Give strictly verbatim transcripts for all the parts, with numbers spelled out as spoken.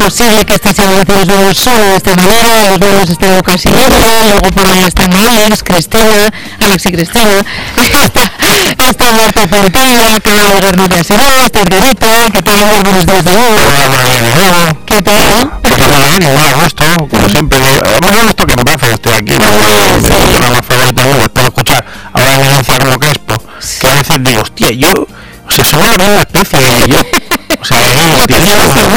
posible que esta celebración los nuevos solo de esta manera, los nuevos están casi luego por ahí están Alex, Cristina, Alex y Cristina, está, está Marta Fontana, que va a llegar Nuria Será, está Rita, que tiene muy buenos días de hoy. ¿Qué tal? Pues muy bien, muy a gusto, como siempre. Muy a gusto que me pasa, estoy aquí, ¿no? Es el programa favorito mío, puedo escuchar ahora en el Cerro Crespo, que a veces digo, hostia, yo, o sea, somos la misma especie de yo. O sea, es tiene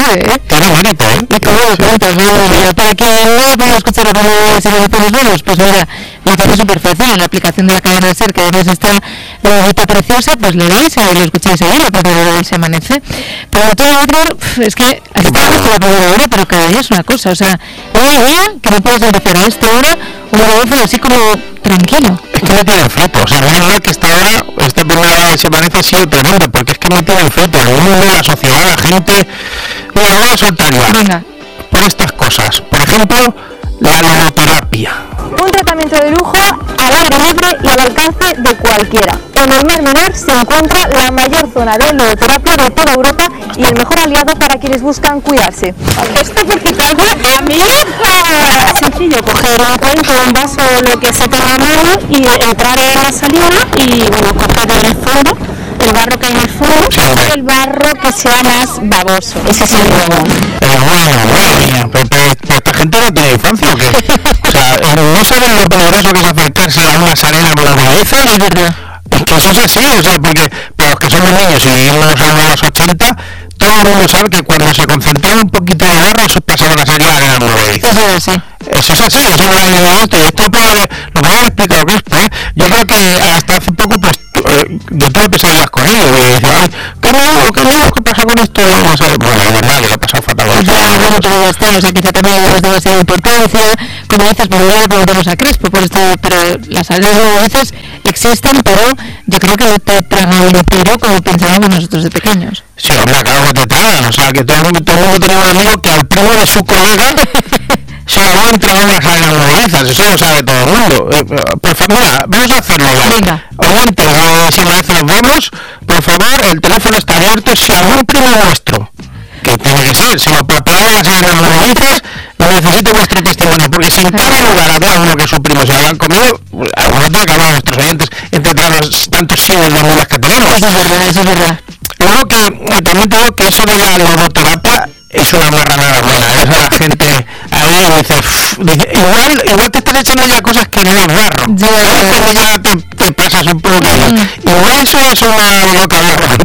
mérito, ¿eh? ¿Y cómo lo cuentas? ¿No? ¿Para qué no puedo escuchar a los celebraciones nuevos? Pues mira, lo hace súper fácil en la aplicación de la cadena SER, que además está la bonita preciosa, pues le dais y lo escucháis ahí, cuando se amanece. Pero todo Edgar, es que hasta la primera hora, pero cada día es una cosa. O sea, hay un día que no puedes empezar a esta hora un negocio así como tranquilo. Es que me tienen flipo, o sea, menos mal que esta hora, esta primera hora que se amanece ha sido tremenda, porque es que me tienen flipo, el mundo de la sociedad, la gente, mira, voy a soltar ya, Venga. por estas cosas, por ejemplo, la logoterapia. Un tratamiento de lujo al aire libre y al alcance de cualquiera. En el Mar Menor se encuentra la mayor zona de logoterapia de toda Europa y el mejor aliado para quienes buscan cuidarse. Esto porque tengo a mi hija. Sencillo, coger un cuenco, un vaso, lo que se tenga a mano y entrar en la salida y bueno, coger el fondo, el barro que hay en el fondo, y el barro que sea más baboso. Ese es el nuevo. Eh, bueno, madre mía, pero, pero, pero esta gente no tiene infancia, ¿o qué? O sea, eh, no saben lo peligroso que es acercarse a unas arenas movedizas. Es verdad. Es que eso es así, o sea, porque para los que somos niños y vivimos en los ochenta, todo el mundo sabe que cuando se concentraba un poquito de barro, eso pasaban a ser la arena movedizas. Eso es así. Eso es así, eso no es de esto, y esto puede, lo puedo explicar que esto, ¿eh? Yo creo que hasta hace poco, pues, eh, yo tuve pesadillas con ellos, y decía, ay, ¿qué miedo, qué miedo, qué pasa con esto? No sé, bueno, de verdad, que lo he pasado fatal. Ya, bueno, pero ya está, o sea, quizá también le das demasiada importancia, como dices, por ahora le preguntamos a Crespo por esto, pero las arenas movedizas existen, pero yo creo que no te tragan el entero como pensábamos nosotros de pequeños. Sí, hombre, claro que te tragan, o sea, que todo el mundo, todo el mundo tenía un amigo que al primo de su colega se lo han entrado en las arenas movedizas, eso lo sabe todo el mundo. Eh, por favor, mira, vamos a hacerlo ya. Venga. Oyentes, eh, si merece nos vamos, por favor, el teléfono está abierto, si algún primo vuestro, que tiene que ser, se lo papea las arenas movedizas, no necesito vuestro testimonio, porque si en cada lugar había uno que su primo se habían comido, algunos tienen que hablar a nuestros oyentes, entre los tantos signos de mulas que tenemos. Eso es verdad, eso es verdad. Luego que eh, también tengo que eso de la logoterapia es una marranada buena, eso la gente ahí dice, uff, dice, igual, igual te están echando ya cosas que no es barro, Ya, ¿sabes? Cuando ya te, te pasas un poco, mm. igual eso es una locoterapia,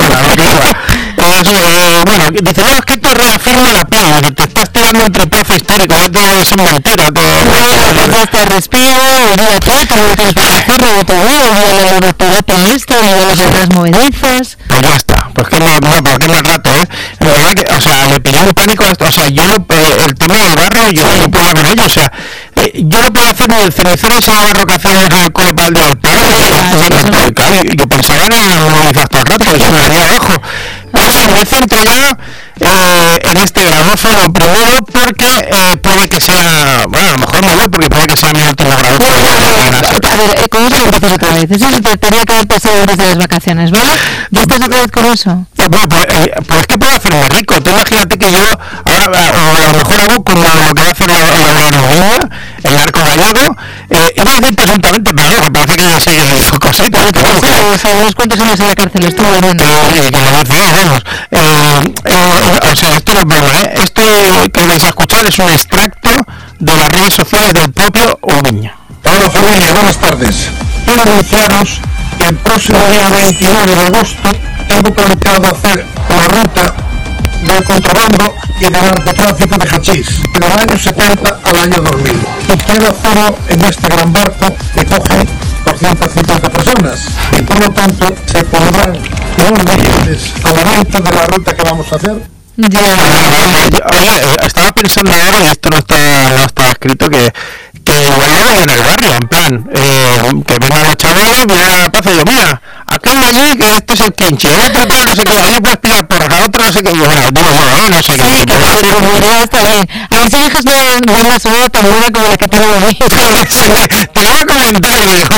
eso, eh, bueno, dice, no, es que te reafirma la piel, que te estás tirando entre plazo histórico, ya te es mentira, te... Entonces te respiro, olvídate, todo lo que tienes para hacer, luego te voy, olvídate la logoterapia esta, olvídate las arenas movedizas. Pues ya está, pues que no, no, pero que más rato, ¿eh? La verdad que, o sea, le pilló un pánico a esto, o sea, yo, eh, el tema del barro, yo no puedo con ello, o sea, eh, yo no puedo hacer ni el cenicero ese barro que hacíamos en el cole para el día del padre, claro, yo pensaba en el movilizar todo el rato, porque se me venía abajo, pero me centro ya eh, en este gramófono primero, porque eh, puede que sea, bueno, a lo mejor no voy, porque puede que sea mi último grabado. A ver, ¿cómo se lo empiezas otra vez? Eso te tenía que haber pasado antes de las vacaciones, ¿vale? ¿Ya estás otra vez con eso? Bueno, pues, eh, pues es que puedo hacer muy rico. Tú imagínate que yo ahora, o a lo mejor hago como lo que va a hacer la Nogueira, el arco gallego, eh, iba a decir presuntamente, pero no, que parece que sí que hizo cositas. O sea, unos cuantos años en la cárcel estuvo viendo. Eh, que lo dice, vamos. Eh, eh, o sea, esto no es broma, ¿eh? Esto que vais a escuchar es un extracto de las redes sociales del propio Ubiña. Hola familia, buenas tardes. Quiero anunciaros que el próximo día veintinueve de agosto tengo planteado hacer la ruta del contrabando y del narcotráfico de hachís, del año setenta al año dos mil. Y quiero hacerlo en este gran barco que coge doscientas cincuenta personas y por lo tanto se pondrán unos billetes a la venta de la ruta que vamos a hacer. Ya, Oye, estaba pensando ahora, y esto no está, no está escrito, que que igual luego en el barrio, en plan, eh, que vengan los chavales, vienen a la plaza y yo, mira, aquel de allí, que este es el quinche, el otro tal, no sé qué, allí puedes pillar porras, a otro no sé qué, y bueno, digo yo, ¿eh? No sé qué. sí, que la seguridad está bien. A ver si dejas de dar la seguridad tan buena como la que tengo a mí. Te voy a comentar,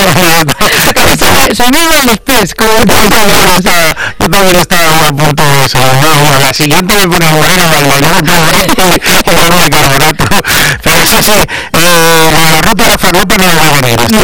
digo, Soy muy mal después, como te o sea, yo también estaba a punto de eso, ¿no? La siguiente me pone a mujer a bailar, ¿no? que sí, eh, la ruta de la farlopa no la va a venir. No,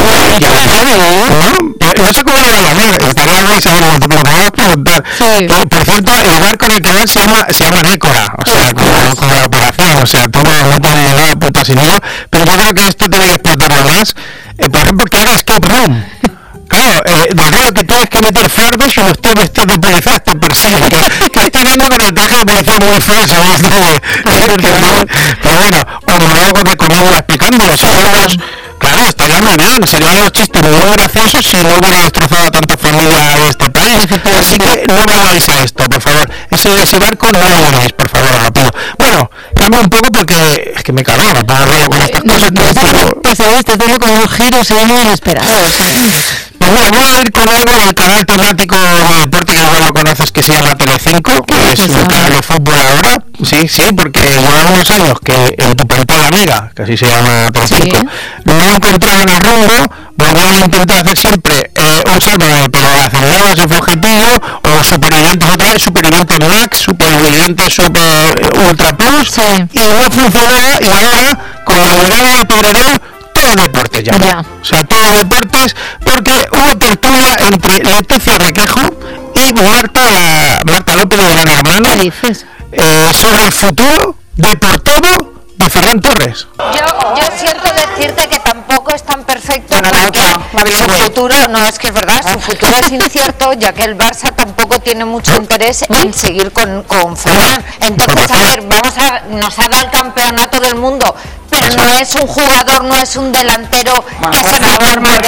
no sé cómo lo va a llamar, estaría bien saber, lo podemos preguntar. Sí. Que, por cierto, el barco en el que van se llama, se llama Nécora, o sea, como, como la operación, o sea, todo no tiene nada puta sin hilo, pero yo creo que esto tiene que explotarlo más. Eh, por ejemplo, que haga escape room. Claro, eh, desde que tienes que meter fardos y los tíos vestidos de policía te persiguen, que, que estoy viendo con el traje de policía muy feo, ¿sabes? Pero bueno, o monólogos de comedia explicando los juegos. Claro, estaría muy bien, serían los chistes muy graciosos si no hubiera destrozado a tanta familia de este país. Así que no me hagáis a esto, por favor. Eso de ese barco no lo hagáis, por favor, lo pido. Bueno, cambia un poco porque es que me cago, no puedo hablar con estas cosas. Pues se está dando con unos giros muy inesperados. Pues bueno, voy a ir con algo del canal temático de deporte que igual lo conoces, que se llama Telecinco, que es un canal de fútbol ahora. Sí, sí, porque lleva unos años que en tu pantalla amiga, que así se llama Telecinco, sí, no encontraban el rumbo, volvían a intentar hacer siempre eh, un Sálvame, pero acelerados en su objetivo, o Supervivientes otra vez, Supervivientes Max, Supervivientes Super Ultra Plus, sí, y no funcionaba, y ahora, con la llegada de Pedrerol, todos deportes ya. ya. O sea, todos deportes, porque hubo tertulia entre Leticia Requejo y Marta, Marta López de Gran Hermano. ¿Qué dices? Eh, sobre el futuro deportivo de Ferran Torres. Yo, yo siento decirte que tampoco es tan perfecto, porque su futuro, no es que es verdad, su futuro es incierto, ya que el Barça tampoco tiene mucho interés en seguir con, con Ferran. Entonces, a ver, vamos a, nos ha dado el campeonato del mundo, pero no es un jugador, no es un delantero que se va a formar.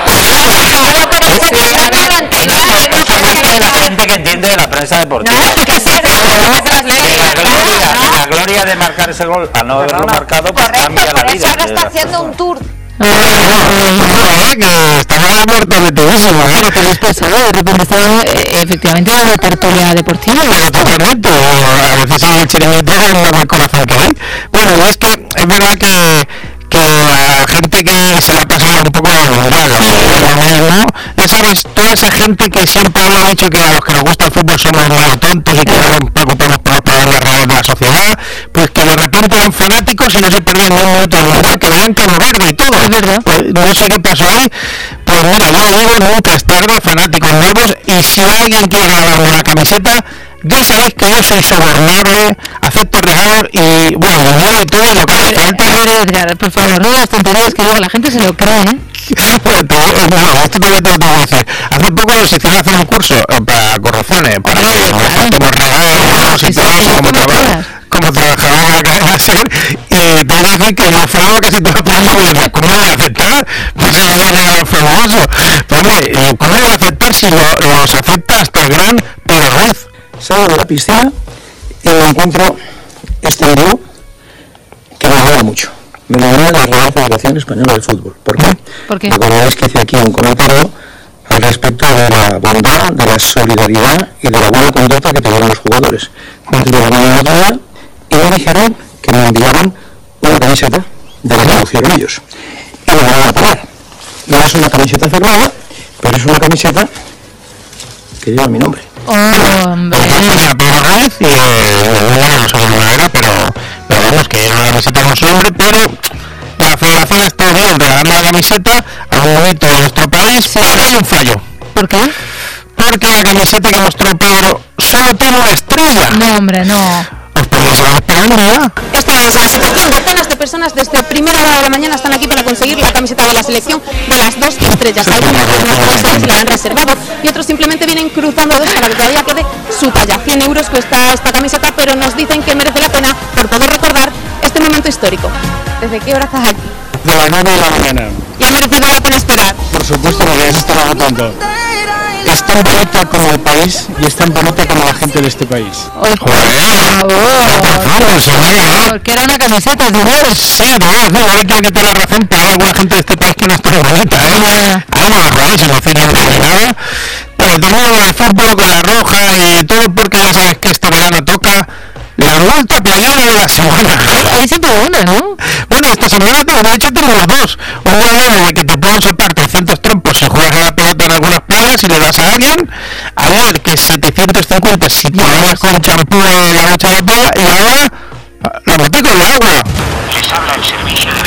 La gente que entiende de la prensa deportiva. No, que se la gloria de marcar ese gol, a no haberlo marcado, pues cambia la vida. Ahora está haciendo un tour. Que estaba muerto de todo eso, ¿no? Pero es pasado, de repente estaba efectivamente en una tertulia deportiva. Totalmente, a veces el chiringuito es el corazón que hay. Bueno, es que es verdad que que la gente que se la pasa un poco de mundial, o sea, lo mismo, ya sabes, toda esa gente que siempre ha dicho que a los que nos gusta el fútbol somos muy tontos y que no nos preocupamos por los problemas reales de la sociedad, pues que de repente eran fanáticos y no se perdían ni un minuto de mundial, que veían como verde y todo, pues, no sé qué pasó ahí. Pues mira, yo digo, nunca es tarde, fanáticos nuevos, y si alguien quiere regalarme una camiseta, ya sabéis que yo soy sobornable, acepto regalos y bueno, lo mío y todo y lo que hace falta. Edgar, por favor, no las tonterías que luego la gente se lo cree, ¿eh? Bueno, todo, no, esto también te lo tengo que decir. Hace poco nos hicieron hacer un curso eh, para corrupciones, para que nos hacemos regalos y todo eso, como trabajar. Como trabajador en la cadena SER, y te voy a decir que yo fregaba casi todo el tiempo y decía, ¿cómo lo voy a aceptar? Pues si no voy a llegar al famoso. Pues hombre, ¿cómo lo voy a aceptar si lo, los acepta hasta el gran Pedro Ruiz? Salgo de la piscina y me encuentro este video que me alegra mucho. Me alegra de la Real Federación Española de Fútbol. ¿Por qué? ¿Por qué? Recordaréis que hice aquí un comentario al respecto de la bondad, de la solidaridad y de la buena conducta que tuvieron los jugadores. Dentro de la mañana y me dijeron que me enviaban una camiseta de la que lucieron ellos. Y me la van a pagar. No es una camiseta cerrada, pero es una camiseta que lleva mi nombre. Oh, hombre. Pedro Ruiz y eh, no sé cómo era, pero, pero vamos, que era una camiseta con su nombre, pero la federación está bien regalando la camiseta a un momento de nuestro país, sí, pero hay un fallo. ¿Por qué? Porque la camiseta que mostró Pedro solo tiene una estrella. No, hombre, no. Pues porque se van esperando ya. Esta es la situación. Decenas de personas desde primera hora de la mañana están aquí para conseguir la camiseta de la selección de las dos estrellas. Algunos se la han reservado y otros simplemente vienen cruzando dos para que todavía quede su talla. cien euros cuesta esta camiseta, pero nos dicen que merece la pena por poder recordar este momento histórico. ¿Desde qué hora estás aquí? De las nueve de la mañana. ¿Y ha merecido la pena esperar? Por supuesto, porque ya se estaba agotando. Es tan bonita como el país y es tan bonita como la gente de este país. ¡Oye, por favor! Que era una camiseta, ¿no? Sí, no, no, hay que quitar la razón, pero hay alguna gente de este país que no está bonita, ¿eh? Ahí no la robáis, no hacéis nada. Pero también el fútbol con la roja y todo, porque ya sabes que este verano toca la multa playera de la semana. Hay siempre una, ¿no? Bueno, esta semana tengo, de hecho tengo las dos. Una de la que te pueden soltar trescientos trompos si juegas a la pelota en algunas playas y le das a alguien. Ayer que setecientos cincuenta si te vas con champú en la noche de la playa. Y ahora la botica de agua. Les habla el servicio de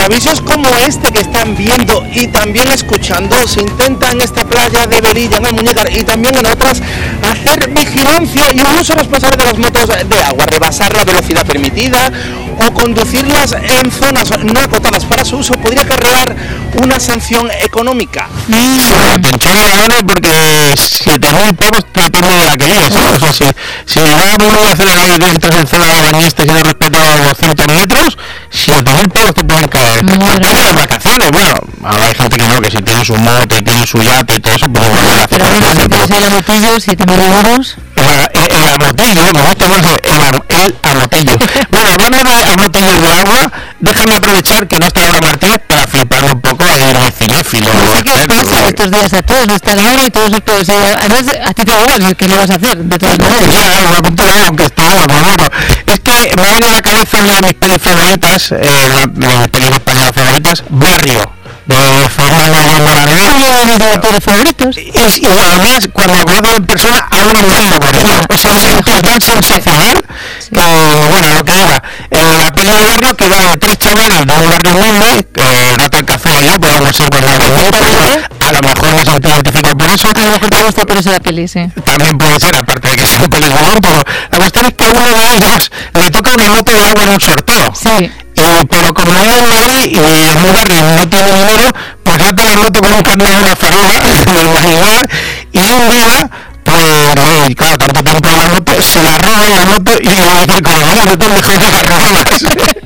avisos como este que están viendo y también escuchando, se intenta en esta playa de Velilla, en Almuñécar y también en otras, hacer vigilancia y un uso responsable de las motos de agua, rebasar la velocidad permitida o conducirlas en zonas no acotadas para su uso podría acarrear una sanción económica. Atención a la hora porque siete mil pavos tratando de la que es, ¿no? O sea, si, si va muy acelerado y que entras en zona de bañistas y no respetas los doscientos metros, siete mil pavos te pueden caer. Las vacaciones, bueno, ahora hay gente que no, que si tiene su moto y tiene su yate y todo eso, pues bueno, hace pero bueno, si tienes el amotillo, siete mil euros. El, el amotillo, me gusta más el, el amotillo. Bueno, hablando de amotillos de agua, déjame aprovechar que no está Laura Martínez para flipar un poco y ir al cinéfilo. Así que os pasa estos días a todos, no está Laura y todos estos, eh, además a ti te da igual, ¿qué le vas a hacer? De todas maneras. Ya, una puntualidad, aunque está bueno, es que me viene a la cabeza una de mis pelis favoritas, eh, una de mis pelis españolas favoritas, Barrio, de Fernando Moraguer, mis autores favoritos. Y, y además, cuando conozco en persona, aún entiendo por eso. O sea, es tan sensacional que, bueno, lo que era, eh, la peli de Barrio que va de tres chavales de un barrio humilde, que no tan café yo, podemos ser con la a lo mejor no se identifica por eso. A lo mejor te gusta por eso la peli, sí. También puede ser, aparte de que sea un peliculón, pero la cuestión es que a uno de ellos le toca una moto de agua en un sorteo. Sí. Y, pero como no es Madrid y el barrio no tiene dinero, pues trata la moto con un cambio de una farola y un día, pues claro, tanto tiempo la moto, se la roban la moto y le dice con la moto mejor que la robas.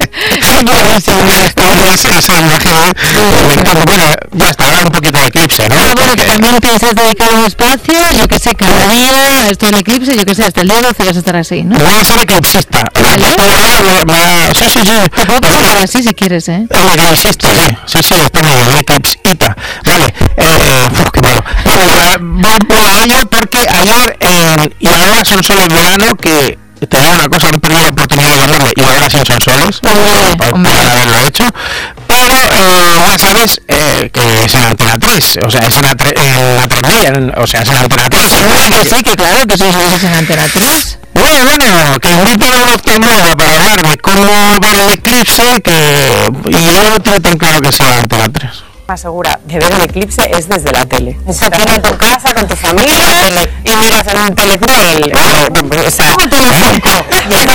Bueno, ya está, ahora un poquito de Eclipse, ¿no? Ah, bueno, que también piensas dedicar un espacio, yo que sé, cada día, esto en Eclipse, yo que sé, hasta el día doce vas a estar así, ¿no? Voy a ser eclipsista. Sí, sí, sí. Te puedo poner así si quieres, ¿eh? Eclipsista, sí. Sí, sí, está muy bien, eclipsita. Vale, eh, uf, qué malo. Voy por ello porque ayer, eh, y ahora son solo el verano, que te digo una cosa, no he perdido la oportunidad de llamarle y ahora sí son solos, para haberlo hecho, pero eh, ya sabes eh, que es en Antena tres, o sea, es en la tres mil, o sea, es en Antena tres. Que sí, que claro, que sois vosotros en Antena tres. Bueno, bueno, que invito a un oftalmólogo para hablar de cómo va el eclipse, que y yo no tengo tan claro que sea Antena tres. Más segura de ver el eclipse es desde la tele. Estás en tu casa con tu familia y miras en un teléfono el... O sea, ¿cómo te lo cinco?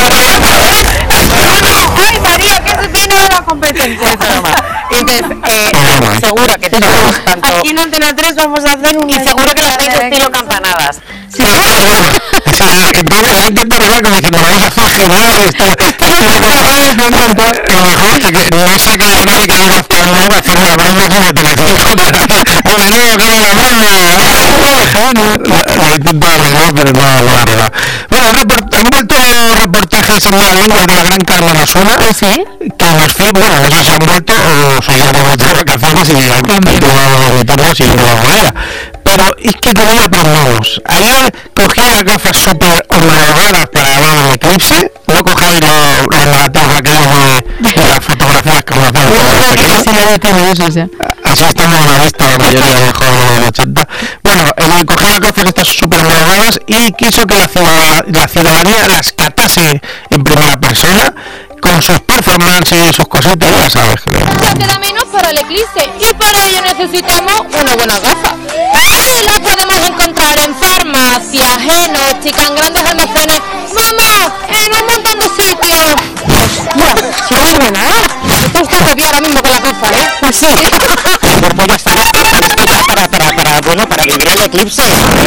¡Ay, María, que se tiene la competencia! Entonces, eh, seguro que tenemos tanto... Aquí en Antena tres vamos a hacer un... Y seguro que las veis estilo campanadas. Sí, o sea, que entonces hay que terminar como diciendo, vamos a hacer genial esto. Lo mejor que no sé que nadie que diga oftalmólogo hacer una broma de televisión. A menudo que la broma. Lo he intentado arreglar, pero no lo he arreglado. Bueno, han vuelto reportajes en la lengua de la gran Carmen Osuna. ¿Sí? Que nos fue, bueno, no sé si han vuelto o soy yo de vueltas vacaciones y han continuado editarnos y no lo manera. Pero es que todavía aprendemos. Ayer cogí las gafas súper homologadas para ver el eclipse. No cogéis los lo negativos aquellos de, de las fotografías que nos hacen. Así estamos a la vista la mayoría de jóvenes del ochenta. Bueno, el cogí las gafas estas súper homologadas y quiso que la ciudadanía, la ciudadanía las catase en primera persona con sus performances y sus cositas, ya sabes que... Ya queda menos para el eclipse y para ello necesitamos una buena gafa. Y las podemos encontrar en farmacias, en ópticas, en grandes almacenes, vamos, en un montón de sitios. Hostia, si no se ve nada. Tú estás aquí ahora mismo con la gafa, ¿eh? Pues sí. Pues ya está. Para, para, para, bueno, para vivir el eclipse.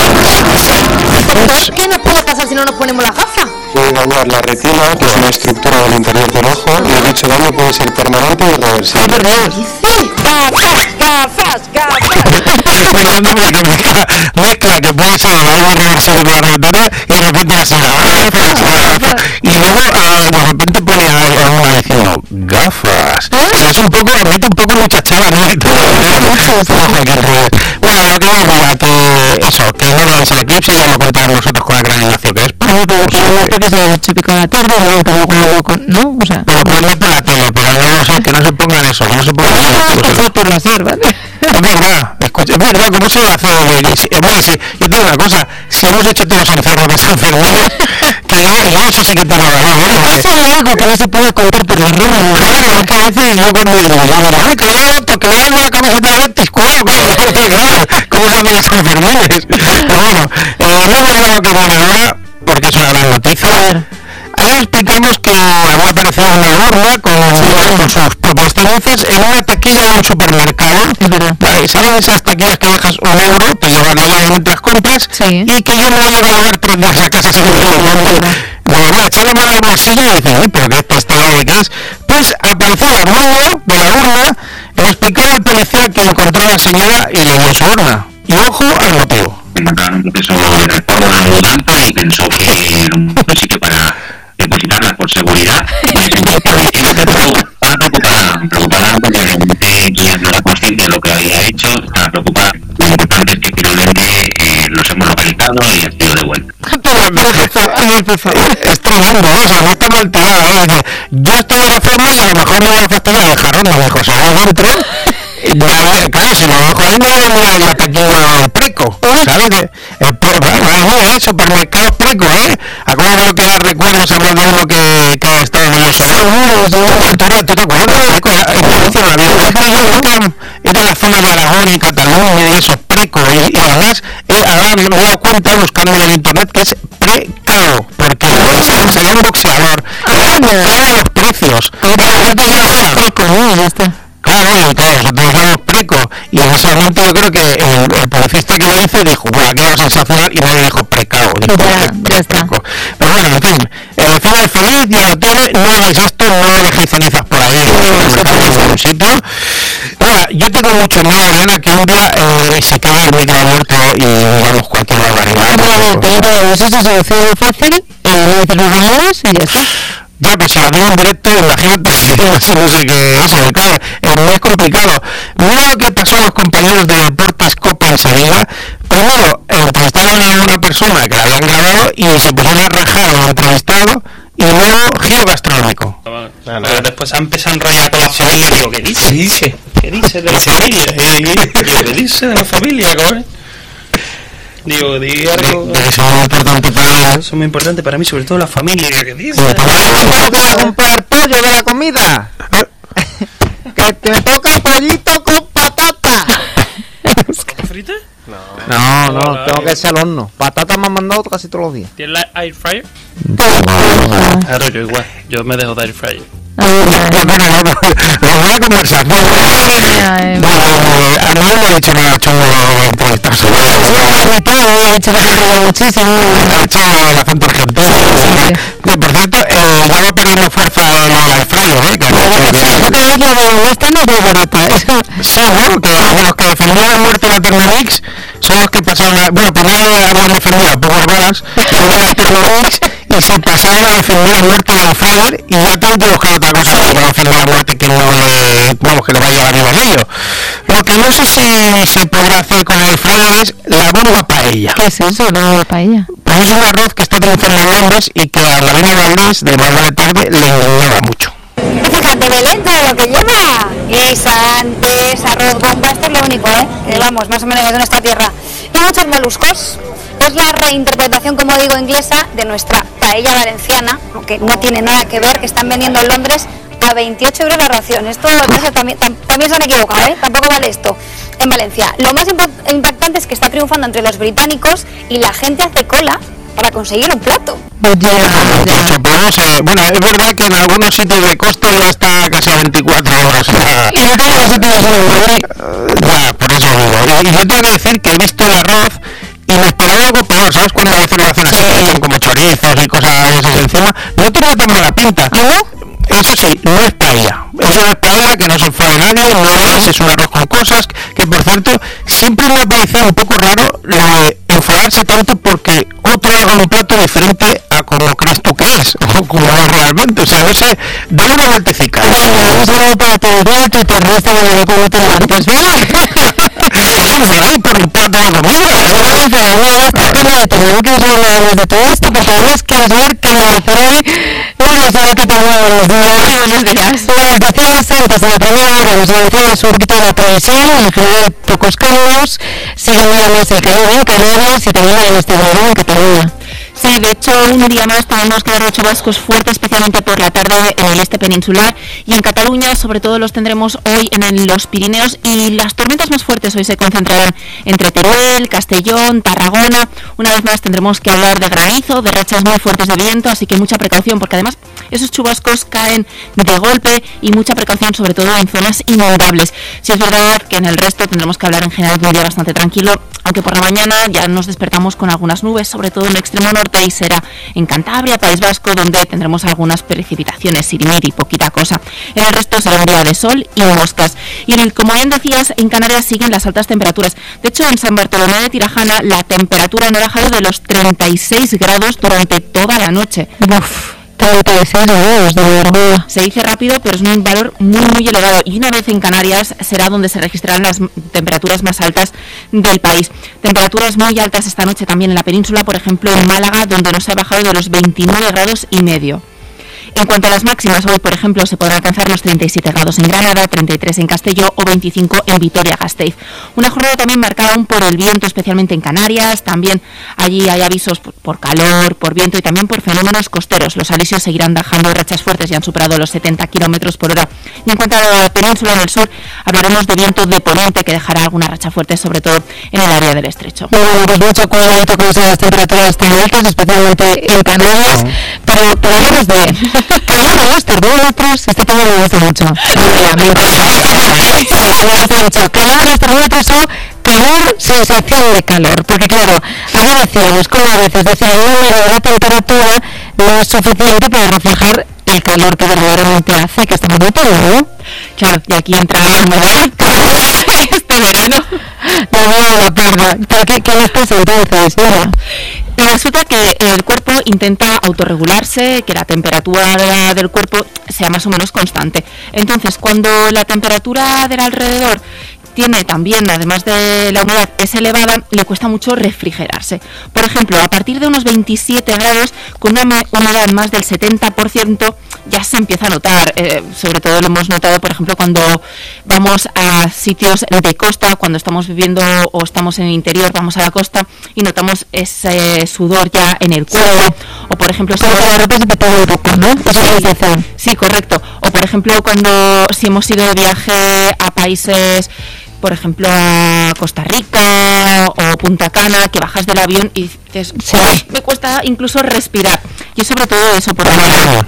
¿Qué nos puede pasar si no nos ponemos la gafa? Puede dañar la retina, que es una estructura del interior del ojo, y dicho daño puede ser permanente y irreversible. ¡Gafas, gafas, gafas! Fernando porque mezcla, mezcla que puede ser algo irreversible para la retina y de repente así, gafas, gafas. Y luego ah, de repente pone a una diciendo gafas. O sea, es un poco, mete un poco muchachada, ¿no? Bueno, lo que decía, que eso, que no veáis el eclipse, ya lo contamos nosotros con la gran Ignacio, que es que es el chipico de la tarde, ¿no? O sea... Pero ponlo por la tele, pero no, o sea, que no se pongan eso, que no se pongan eso. Por hacer, ¿vale? Es verdad, es escucha, es verdad, ¿cómo se hace? Es bueno, sí, yo tengo una cosa, si hemos hecho todos enfermos enfermos, que yo, yo eso sí que te lo hago, ¿no? Eso es algo que no se puede contar por la rama, claro, es que a veces yo cuando digo, ay, que yo otro, que veo una camiseta de Betis, cuidado, ¿cómo se hacen las enfermedades? Pero bueno, eh, no me digo que viene ahora, porque es una gran noticia. Ahora explicamos que había aparecido una urna con, con sus propias tendencias en una taquilla de un supermercado. Vale, ¿saben esas taquillas que dejas un euro, te llevan allá mientras compras? Sí. Y que yo me voy a llevar tres días a casa sin dinero. Bueno, echar la mano al bolsillo y dice, uy, pero que esto está de qué es. Pues apareció el armario de la urna, le explicaba al policía que encontró a la señora y le dio su urna. Y ojo al motivo. Encontraron un proceso de recuerdo de la mudanza y pensó que era un buen sitio para depositarlas por seguridad. Estaba preocupada, preocupada porque realmente ella no era consciente de lo que había hecho, estaba preocupada. Lo importante es que finalmente eh, los hemos localizado y ha sido de vuelta. Es tremendo, ¿eh? O sea, no está mal tirado, ¿eh? Dice, yo estoy de reforma y a lo mejor me voy a fastidiar el jarrón, me dijo, o sea, adentro, ya, claro, si lo dejo ahí me voy a mirar en la taquilla del Preco, ¿sabes? Que el Preco, ¿eh? Supermercados Preco, ¿eh? Acuérdate que recuerdos hablando de uno que, que ha estado en el seguro, ¿tú te acuerdas? Preco, era la zona de Aragón y Cataluña y esos Preco, y, y además, eh, ahora me he dado cuenta buscando en internet que es Precao, porque sería un boxeador, eran los precios, Preco, ¿no? Ya está. Claro, y claro, nosotros somos Preco, y en ese momento yo creo que el, el policista que lo hizo dijo, bueno, aquí era sensacional, y no le dijo Precao, dijo ya, pre, ya está. Preco. Pero bueno, en fin, el final feliz, ya lo tiene, no hagáis esto, no dejéis cenizas por ahí, en un sitio. Ahora, yo tengo mucho miedo, Elena, que un día eh, se quede el micro abierto y digamos cualquier barbaridad. Pero eso se soluciona fácil, eh, no los números y ya está. Ya, pues si lo veo en directo, imagínate, no sé qué eso, claro, es muy complicado. Mira lo que pasó a los compañeros de Deportes Copa en Sevilla. Primero, entrevistaron a una persona que la habían grabado y se pusieron a rajar a un entrevistado, y luego giro gastronómico. No, no. Después se empezó a enrollar con la familia, digo, ¿qué dice? ¿Qué dice? ¿Qué dice de la familia? ¿Qué dice de la familia, cabrón? Digo, di algo. De, de eso es muy importante para mí. Eso es muy importante para mí, sobre todo la familia. ¿Qué dice? ¿Tengo que ir a comprar pollo de la comida? Que te me toca pollito con patata. ¿Frita? No, no, no, no, tengo que hacer al horno. Patata me han mandado casi todos los días. ¿Tienes la air fryer? Claro, yo igual. Yo me dejo de air fryer. Lo voy a conversar. Bueno, a mí no me ha dicho nada chungo de entrevistarse. Me ha hecho muchísimo. Me ha hecho el acento argentino. Que por cierto, eh, ya va perdiendo fuerza el air fryer, ¿eh? Que cada vez lo veo, esta no es muy barata. Sí, bueno, que los que defendían la muerte de la Thermomix son los que pasaron a... Bueno, primero habían defendido a pocas balas, luego la Thermomix, y se pasaron a defender la muerte del fryer, y ya tengo que buscar otra cosa para defender la muerte que no le... Vamos, que le vaya a llevar viva ello. Lo que no sé si se podrá hacer con el fryer es la bomba paella. ¿Qué es eso, la bomba paella? Pues es un arroz que está utilizando en Londres y que a la Reina Valdés de Madre de Tarde le engañaba mucho. Fíjate, Belén, todo lo que lleva. Guisantes, arroz, bomba, esto es lo único, ¿eh? Que vamos, más o menos de nuestra tierra. Y muchos moluscos. Es la reinterpretación, como digo, inglesa de nuestra paella valenciana, aunque no tiene nada que ver, que están vendiendo en Londres a veintiocho euros la ración. Esto también, también se han equivocado, ¿eh? Tampoco vale esto. En Valencia, lo más impactante es que está triunfando entre los británicos y la gente hace cola para conseguir un plato. Pues, eh, bueno, es verdad que en algunos sitios de costa ya está casi a veinticuatro horas. Y no todos los sitios de ya, por eso digo. Y yo tengo que decir que he visto el arroz y me esperaba algo peor, ¿sabes? Cuando hacen lo hacen así, como chorizos y cosas de esas encima, no tenía tan mala pinta. Eso sí, no es paella. Es una paella que no se enfade nadie, no es, es un arroz con cosas, que por cierto, siempre me ha parecido un poco raro lo de enfadarse tanto porque otro haga un plato diferente a como crees tú que es, o como es realmente, o sea, no sé, dale una vueltecica. Un saludo para tu tu terrorista de la cómo te levantas, ay, por el plato de comida. Tenemos que hablar de todo esto, porque además quiero saber que me hace hoy una cosa que te mueve los días. buenos días. Las decías antes de la primera hora, nos decías un poquito de la previsión, en general pocos cambios, sigue muy más el calor en Canarias y también en este verano en Cataluña. Sí, de hecho, un día más tenemos que dar chubascos fuertes, especialmente por la tarde en el este peninsular, y en Cataluña, sobre todo, los tendremos hoy en los Pirineos, y las tormentas más fuertes hoy se concentrarán entre Teruel, Castellón, Tarragona. Una vez más tendremos que hablar de granizo, de rachas muy fuertes de viento, así que mucha precaución, porque además esos chubascos caen de golpe, y mucha precaución sobre todo en zonas inundables. Si es verdad que en el resto tendremos que hablar en general de un día bastante tranquilo, aunque por la mañana ya nos despertamos con algunas nubes, sobre todo en el extremo norte, y será en Cantabria, País Vasco, donde tendremos algunas precipitaciones, sirimiri, poquita cosa. En el resto será un día de sol y moscas. Y en el, como bien decías, en Canarias siguen las altas temperaturas. De hecho, en San Bartolomé de Tirajana la temperatura no ha bajado de los treinta y seis grados durante toda la noche. Uf. treinta y seis grados, de verdad. Se dice rápido, pero es un valor muy muy elevado, y una vez en Canarias será donde se registrarán las temperaturas más altas del país. Temperaturas muy altas esta noche también en la península, por ejemplo en Málaga, donde nos ha bajado de los veintinueve grados y medio. En cuanto a las máximas, hoy por ejemplo se podrán alcanzar los treinta y siete grados en Granada, treinta y tres en Castelló o veinticinco en Vitoria-Gasteiz. Una jornada también marcada aún por el viento, especialmente en Canarias. También allí hay avisos por, por calor, por viento y también por fenómenos costeros. Los alisios seguirán dejando rachas fuertes y han superado los setenta kilómetros por hora. Y en cuanto a la península en el sur, hablaremos de viento de poniente que dejará alguna racha fuerte, sobre todo en el área del estrecho. Bueno, pues mucho cuidado con esas temperaturas tan altas, especialmente en Canarias, pero por hablamos de calor de los termómetros, este tema me gusta mucho. Me gusta mucho. Calor de los termómetros o calor, sensación de calor, porque claro, aquí decíamos, como a veces decía, el número de la temperatura no es suficiente para reflejar el calor que verdaderamente hace, que estamos notando, ¿no? Claro, y aquí entra la humedad este verano. La mía la parda. ¿Pero qué, qué les pasa entonces? Mira. Resulta que el cuerpo intenta autorregularse, que la temperatura del cuerpo sea más o menos constante. Entonces, cuando la temperatura del alrededor tiene también, además de la humedad, es elevada, le cuesta mucho refrigerarse. Por ejemplo, a partir de unos veintisiete grados, con una humedad más del setenta por ciento, ya se empieza a notar. Eh, sobre todo lo hemos notado, por ejemplo, cuando vamos a sitios de costa, cuando estamos viviendo o estamos en el interior, vamos a la costa y notamos ese sudor ya en el cuerpo. O, por ejemplo, si de repente se te pega un poco, ¿no? Sí, sí, correcto. O, por ejemplo, cuando si hemos ido de viaje a países, por ejemplo, a Costa Rica o Punta Cana, que bajas del avión y dices, sí, me cuesta incluso respirar. Y es sobre todo eso, por ejemplo.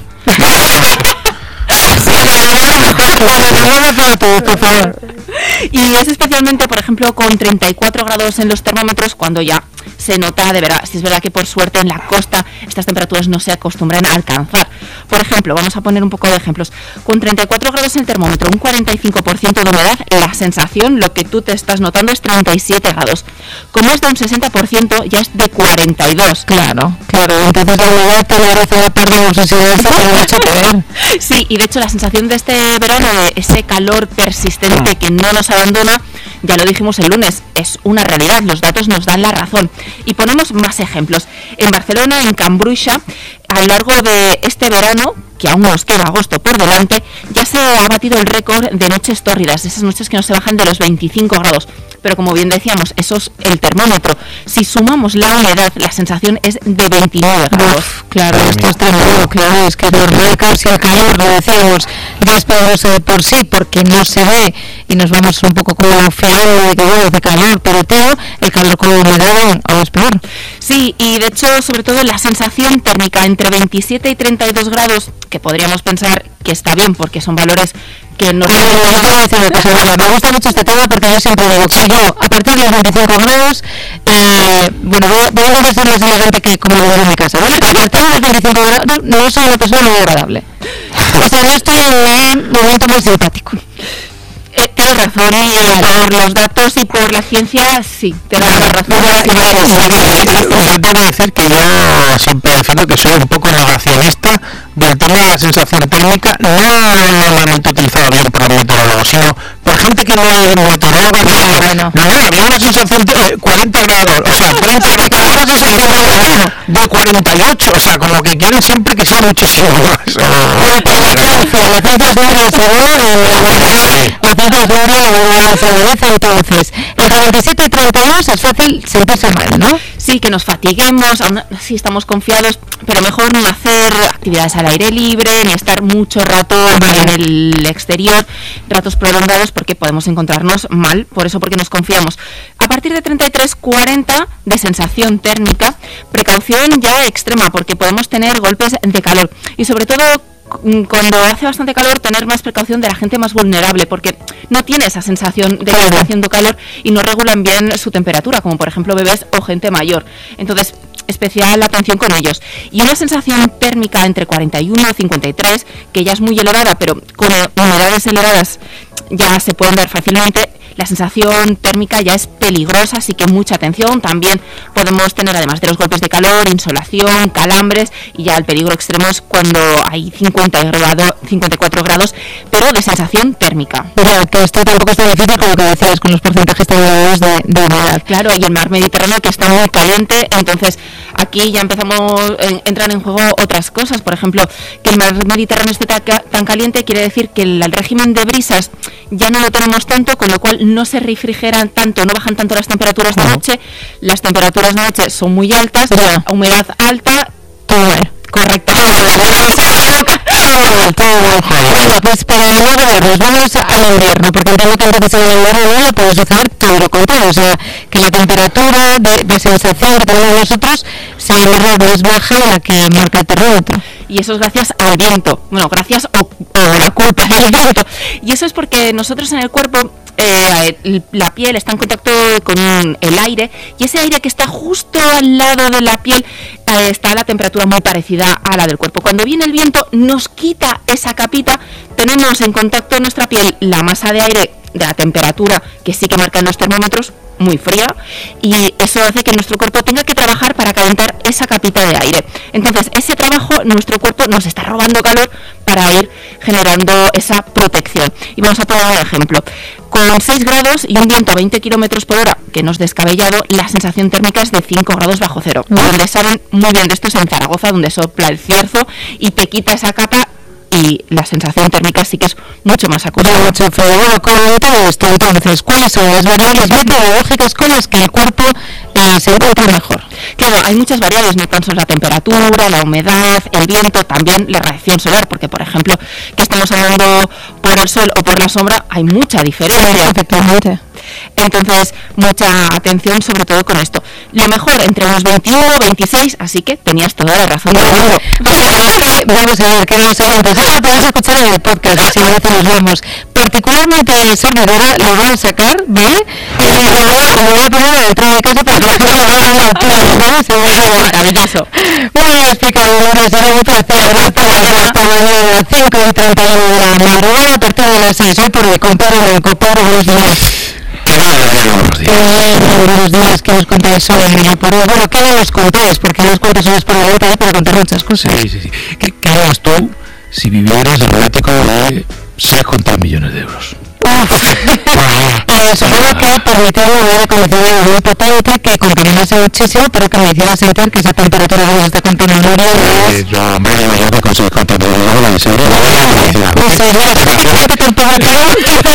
Y es especialmente, por ejemplo, con treinta y cuatro grados en los termómetros, cuando ya se nota de verdad. Si es verdad que por suerte en la costa estas temperaturas no se acostumbran a alcanzar. Por ejemplo, vamos a poner un poco de ejemplos. Con treinta y cuatro grados en el termómetro, un cuarenta y cinco por ciento de humedad, la sensación, lo que tú te estás notando, es treinta y siete grados. Como es de un sesenta por ciento, ya es de cuarenta y dos. Claro, claro. Entonces la humedad tiene razón de parte, no sé si esto tiene mucho que ver. Sí, y de hecho la sensación de este verano, de ese calor persistente que no nos abandona, ya lo dijimos el lunes, es una realidad, los datos nos dan la razón. Y ponemos más ejemplos. En Barcelona, en Can Bruixa, a lo largo de este verano, que aún nos queda agosto por delante, ya se ha batido el récord de noches tórridas, esas noches que no se bajan de los veinticinco grados. Pero como bien decíamos, eso es el termómetro. Si sumamos la humedad, la sensación es de veintinueve grados. Uf, claro, esto es tremendo, claro, es que los récords y el calor, lo decíamos, ya es peligroso de por sí, porque no se ve y nos vamos un poco como fiando de que bueno, de calor, pero todo, el calor con humedad aún es peor. Sí, y de hecho, sobre todo la sensación térmica entre veintisiete y treinta y dos grados, que podríamos pensar que está bien, porque son valores que no se me gusta mucho este tema porque yo siempre digo que yo a partir de los veinticinco grados eh, bueno, voy a, voy a decir más elegante que como lo veo en mi casa, ¿vale? A partir de los veinticinco grados no soy una persona muy agradable, o sea, no estoy en un momento muy simpático. Eh, tienes razón, y por los datos y por la ciencia, sí, tienes la razón. Yo tengo que decir que yo siempre defiendo que soy un poco negacionista del tema de la sensación térmica, no normalmente utilizado bien por el meteorólogo, sino, por gente que no es meteoróloga, no, no, había una sensación de cuarenta grados, o sea, treinta grados, una sensación de cuarenta y ocho, o sea, como que quieren siempre que sea muchísimo más. Entonces, el cuarenta y siete y treinta y dos es fácil sentirse mal, ¿no? Sí, que nos fatiguemos, aún así estamos confiados, pero mejor no hacer actividades al aire libre, ni estar mucho rato en el exterior, ratos prolongados, porque podemos encontrarnos mal, por eso porque nos confiamos. A partir de treinta y tres cuarenta de sensación térmica, precaución ya extrema, porque podemos tener golpes de calor, y sobre todo cuando hace bastante calor, tener más precaución de la gente más vulnerable, porque no tiene esa sensación de que está haciendo calor y no regulan bien su temperatura, como por ejemplo bebés o gente mayor. Entonces, especial atención con ellos. Y una sensación térmica entre cuarenta y uno y cincuenta y tres, que ya es muy elevada, pero con humedades elevadas ya se pueden dar fácilmente. La sensación térmica ya es peligrosa, así que mucha atención. También podemos tener, además de los golpes de calor, insolación, calambres, y ya el peligro extremo es cuando hay cincuenta grados, cincuenta y cuatro grados, pero de sensación térmica. Pero que esto tampoco es tan difícil como lo que decías, con los porcentajes tan elevados de, de humedad. Claro, y el mar Mediterráneo que está muy caliente, entonces aquí ya empezamos, eh, entran en juego otras cosas. Por ejemplo, que el mar Mediterráneo esté tan, tan caliente quiere decir que el, el régimen de brisas ya no lo tenemos tanto, con lo cual no se refrigeran tanto, no bajan tanto las temperaturas de noche. Las temperaturas de noche son muy altas, yeah. Humedad alta, todo bien. Correcto. Bueno, pues para no vernos, vamos al invierno, porque entiendo que antes de el invierno no puede suceder todo lo contrario, o sea, que la temperatura de, de sensación que tenemos nosotros sea más baja de la que marca el termómetro. Y eso es gracias al viento, bueno, gracias o, o la culpa del viento. Y eso es porque nosotros en el cuerpo, eh, la piel está en contacto con el aire, y ese aire que está justo al lado de la piel eh, está a la temperatura muy parecida a la del cuerpo. Cuando viene el viento nos quita esa capita, tenemos en contacto en nuestra piel la masa de aire de la temperatura que sí que marcan los termómetros, muy fría, y eso hace que nuestro cuerpo tenga que trabajar para calentar esa capita de aire. Entonces, ese trabajo, nuestro cuerpo nos está robando calor para ir generando esa protección. Y vamos a poner un ejemplo. Con seis grados y un viento a veinte kilómetros por hora, que no es descabellado, la sensación térmica es de cinco grados bajo cero. Uh-huh. Donde saben muy bien de esto es en Zaragoza, donde sopla el cierzo y te quita esa capa, y la sensación térmica sí que es mucho más acusada. Mucho frío. Bueno, con todo esto, entonces, ¿cuáles son las variables meteorológicas con las que el cuerpo eh, se encuentra mejor? Claro, hay muchas variables, no tan solo la temperatura, la humedad, el viento, también la radiación solar, porque por ejemplo, que estamos hablando por el sol o por la sombra, hay mucha diferencia. Efectivamente. Entonces, mucha atención sobre todo con esto. Lo mejor entre unos veintiuno, veintiséis, así que tenías toda la razón. Bueno, vamos a ver, queridos oyentes, ahora podéis escuchar en el podcast, así a veces nos vemos. Particularmente el servidora lo voy a sacar, ¿vale? Y lo voy a poner en el tren de casa para que la gente lo vea en la tele, ¿no? Se va a ver maravilloso. Muy bien explicado, Lourdes, será un placer. Hasta mañana a las cinco y treinta y uno de la madrugada, a partir de las seis, por el compadre, el compadre, buenos días. Buenos días, ¿qué nos contáis sobre el por Bueno, ¿qué nos contáis? Porque nos cuentas unas por la para contar muchas cosas. Sí, sí, sí. ¿Qué, qué harías tú si vivieras en un ático de seis coma tres millones de euros? Eh, supongo que permitir un nivel de condiciones muy potente que contaminase muchísimo, pero que me hiciera sentir que esa temperatura que se está contaminando es... Yo, hombre, yo me consigo contaminar en serio. No sé, yo ¿qué temperatura?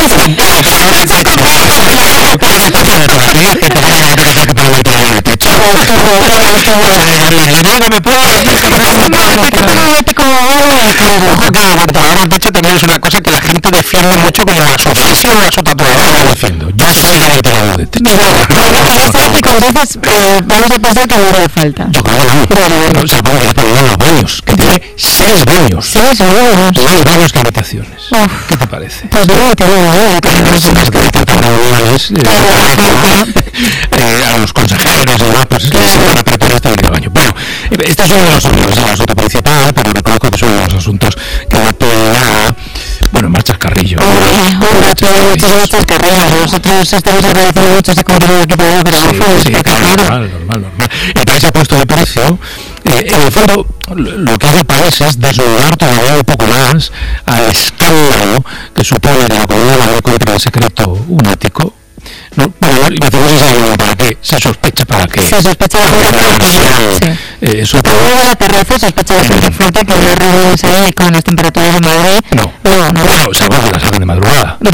De hecho, también es una cosa que la gente defiende mucho como la subvención a la sota todavía defiendo. Yo soy el creador de techo. Entonces, vamos a pensar que no hace falta. Yo creo que no. O sea, vamos a poner los baños, que tiene seis baños. Seis baños. Seis baños que habitaciones. ¿Qué te parece? Pues no, te voy a ver. A los consejeros y demás, pues es que se van a tratar este de baño. Bueno, este es uno de los asuntos de la sota principal, pero reconozco que es uno de los asuntos que da pena, bueno, marchas carrillo. Marchas carrillo. Nosotros estamos agradeciendo mucho ese comentario aquí para pero sí, normal, normal, normal. El país ha puesto de precio. Eh, en el fondo, lo que hace el país es desnudar todavía un poco más al escándalo que supone que la comunidad de Madrid compra en secreto un ático. No, bueno, y me hacemos esa para qué, se sospecha para qué. Se sospecha de que sí. eh, eso pero luego de la terraza sospecha bastante fuerte que los árboles ahí con las temperaturas de Madrid. No, no, no. Bueno, seguro que las sacan de madrugada. No, no,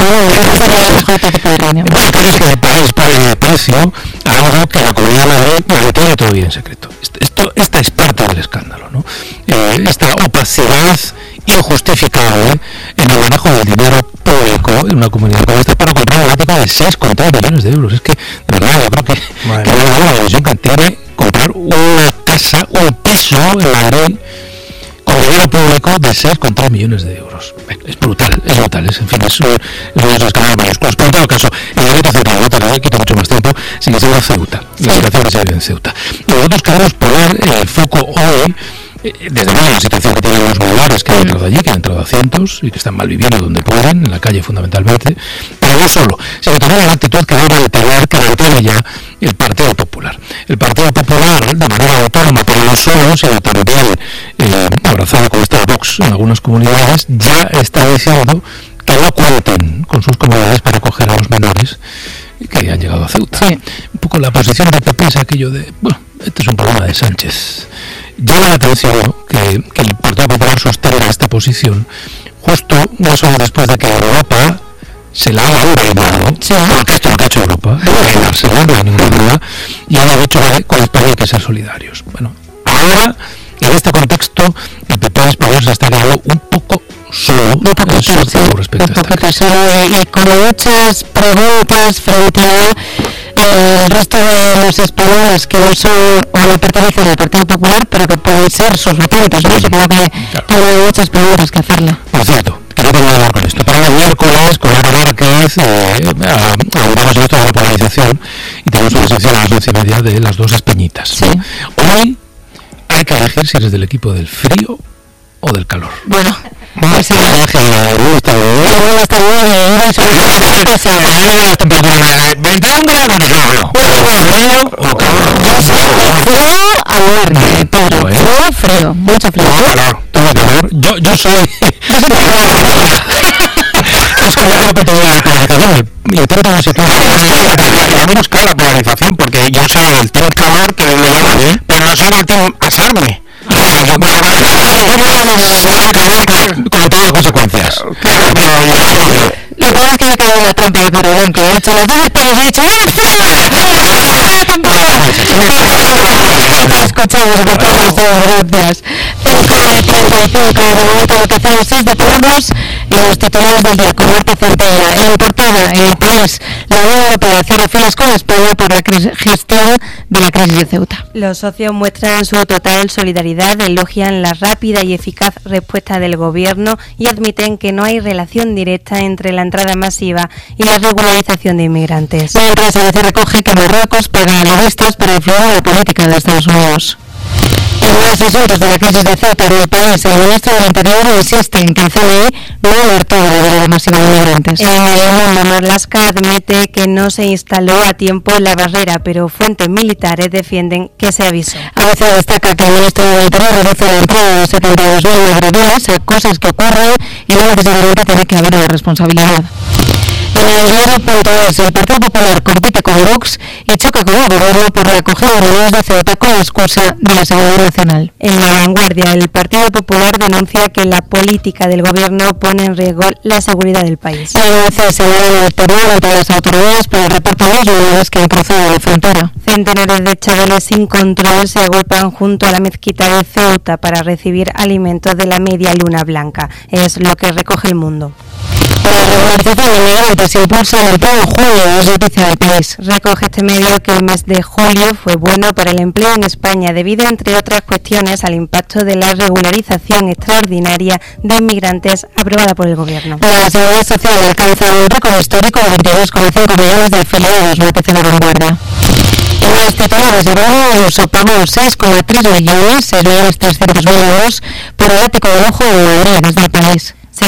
no, bueno, pero es que el país para el precio algo que la comunidad de Madrid lo tiene todavía en secreto. Esto, esta es parte del escándalo, ¿no? Eh, esta opacidad injustificable en el manejo del dinero público en una comunidad como esta para comprar un ático de seis coma tres millones de euros. Es que, de verdad, yo creo que, que la televisión que tiene comprar una casa, un piso en Madrid con dinero público de seis coma tres millones de euros. Es brutal, es brutal, es, en fin, es un, es un escándalo mayúsculos. Pero en todo caso, el delito central, no te quita mucho más tiempo, sigue siendo Ceuta, la situación que se vive en Ceuta. Nosotros queremos poner el foco hoy, desde luego la situación que tienen los modulares que han entrado allí, que han entrado a cientos y que están mal viviendo donde pueden, en la calle fundamentalmente, pero no solo, sino también la actitud que debe de tener, que mantiene ya el Partido Popular. El Partido Popular, de manera autónoma, pero no solo, sino también eh, abrazado con esta Vox en algunas comunidades, ya está diciendo que no cuenten con sus comunidades para acoger a los menores que han llegado a Ceuta. Sí. Un poco la posición del P P es aquello de, bueno, este es un problema de Sánchez. Llama la atención que, que el Partido Popular sostenga esta posición justo unos años después de que Europa se la ha arreglado, sí. Porque esto es lo que ha hecho Europa, arreglarse, no hay ninguna duda, y ha dicho que con España hay que ser solidarios. Bueno, ahora, en este contexto, el P P español se está quedando un poco solo, un poco solo sí, respecto un poco solo, y con muchas preguntas frente a eh, el resto de los españoles que no son o no pertenecen al Partido Popular, pero que pueden ser sus votantes, ¿no? Supongo que tiene muchas preguntas que hacerle. Por cierto, quería terminar con esto. Para el miércoles, con Ana Márquez, eh, abordamos esto de la polarización y tenemos una sección a las once y media de las dos Espeñitas. Sí. Hoy hay que elegir si eres del equipo del frío o del calor. Bueno, pues sí, está bien, está bien, está bien, está bien, veintiún grados, no, frío o calor, frío, a ver, Pedro, frío, frío, mucho frío, calor, todo calor, yo, yo soy, es que yo creo que tengo la polarización, y tengo que situar, a mí nos cae la polarización, porque yo soy el team calor que me da, pero no soy el team asarme. Como todas las consecuencias. Lo que pasa es que me quedado en la trampa de Corredón, que he hecho las dos pero he dicho escuchamos por todas las gracias. Lo que hacemos es detenemos los titulares del día con Marta Centella. En portada, en el país, la Unión Europea cierra filas con España por la gestión de la crisis de Ceuta. Los socios muestran su total solidaridad, elogian la rápida y eficaz respuesta del gobierno y admiten que no hay relación directa entre la entrada masiva y la regularización de inmigrantes. Mientras a veces recoge que Marruecos paga a lobistas para influir en la política de Estados Unidos. En los asuntos de la crisis de Ceuta en el país, el ministro del Interior insiste en que el C N I no alertó de la llegada masiva de migrantes. En el mundo, Marlaska admite que no se instaló a tiempo la barrera, pero fuentes militares defienden que se avisó. A veces destaca que el ministro del Interior reduce la entrada de setenta y dos mil magrebíes a cosas que ocurren y no necesariamente tiene que haber una responsabilidad. En el diario punto es, el Partido Popular compite con Vox y choca con el gobierno por la acogida de unidades de Ceuta con la excusa de la seguridad nacional. En La Vanguardia, el Partido Popular denuncia que la política del gobierno pone en riesgo la seguridad del país. Y a veces se da el terror ante las autoridades por el reparto de las unidades que han cruzado la frontera. Centenares de chavales sin control se agolpan junto a la mezquita de Ceuta para recibir alimentos de la media luna blanca. Es lo que recoge El Mundo. La regularización de migrantes se impulsa en el pleno julio, es noticia del país. Recoge este medio que el mes de julio fue bueno para el empleo en España debido, entre otras cuestiones, al impacto de la regularización extraordinaria de inmigrantes aprobada por el gobierno. La Seguridad Social alcanza un récord histórico de veintidós coma cinco millones de afiliados, noticia de La Vanguardia. En los titulares de Bravo, sopamos seis coma tres millones, seis millones trescientos mil euros por el ático de lujo de Madrid desde el país. Señala el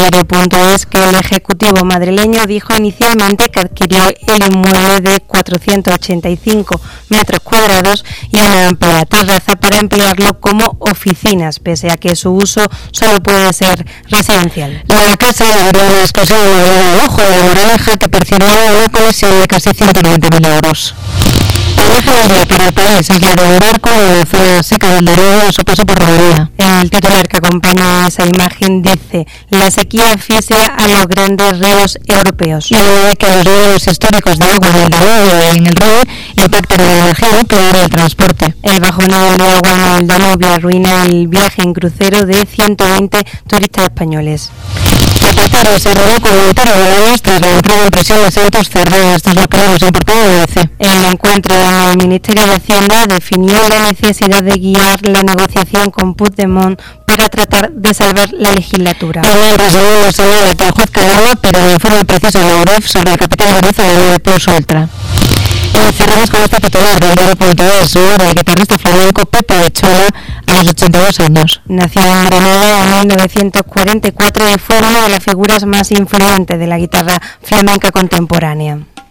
Diario.es que el Ejecutivo madrileño dijo inicialmente que adquirió el inmueble de cuatrocientos ochenta y cinco metros cuadrados y una amplia terraza para emplearlo como oficinas, pese a que su uso solo puede ser residencial. La casa de la explosión de ojo de Moraleja que percibió una comisión de casi ciento noventa mil euros. La deja para el país es la de barco de la zona seca del Darío a su paso por Rodería. El titular que acompaña esa imagen dice: la sequía asfixia a los grandes ríos europeos. Y de que los ríos históricos de agua del Darío en el río impactan en la energía nuclear y el transporte. El bajo nivel de agua en el Danubio arruina el viaje en crucero de ciento veinte turistas españoles. Zapatero se rodó con el motor de tras la entrada de presión de asientos cerrados. Esto es lo que vemos en portada de B B C. El encuentro en el Ministerio de Hacienda definió la necesidad de guiar la negociación con Puigdemont para tratar de salvar la legislatura. El resolvió la salida de que el juez Cadena, pero el informe preciso de la U R E F sobre el capital de Rizo de Pulso Ultra. Y cerramos con esta titular del Diario.es, el guitarrista flamenco Pepe Ochoa a los ochenta y dos años. Nació en Granada en mil novecientos cuarenta y cuatro y fue una de las figuras más influyentes de la guitarra flamenca contemporánea.